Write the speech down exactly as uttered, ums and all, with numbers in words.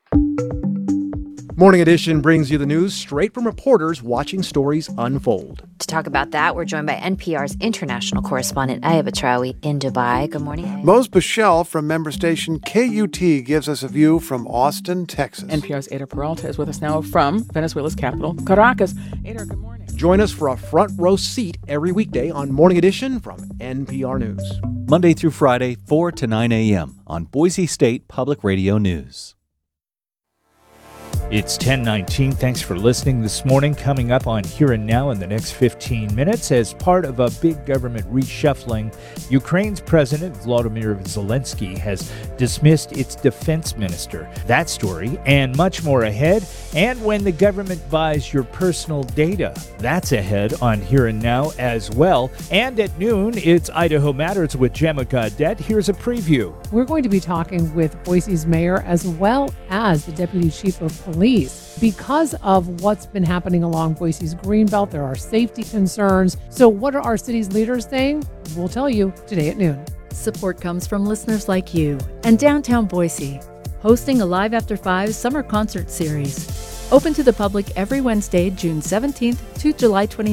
Morning Edition brings you the news straight from reporters watching stories unfold. To talk about that, we're joined by N P R's international correspondent, Aya Batrawi, in Dubai. Good morning, Aya. Mose Bichelle from member station K U T gives us a view from Austin, Texas. N P R's Ada Peralta is with us now from Venezuela's capital, Caracas. Ada, good morning. Join us for a front row seat every weekday on Morning Edition from N P R News. Monday through Friday, four to nine a.m. on Boise State Public Radio News. It's ten nineteen. Thanks for listening this morning. Coming up on Here and Now in the next fifteen minutes, as part of a big government reshuffling, Ukraine's President Volodymyr Zelensky has dismissed its defense minister. That story and much more ahead. And when the government buys your personal data, that's ahead on Here and Now as well. And at noon, it's Idaho Matters with Gemma Gaudette. Here's a preview. We're going to be talking with Boise's mayor as well as the deputy chief of police. Because of what's been happening along Boise's Greenbelt, there are safety concerns. So what are our city's leaders saying? We'll tell you today at noon. Support comes from listeners like you and Downtown Boise, hosting a Live After Five summer concert series. Open to the public every Wednesday, June seventeenth to July twenty-ninth.